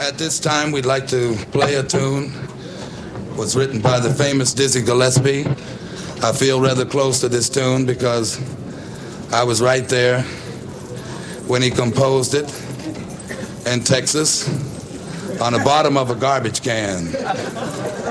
At this time, we'd like to play a tune. It was written by the famous Dizzy Gillespie. I feel rather close to this tune because I was right there when he composed it in Texas on the bottom of a garbage can.